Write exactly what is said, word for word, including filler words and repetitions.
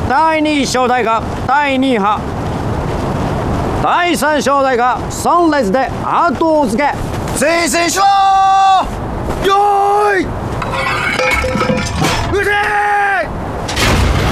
第二小隊が第二波、第三小隊が三列で後をつけ、 前進しろー。よーい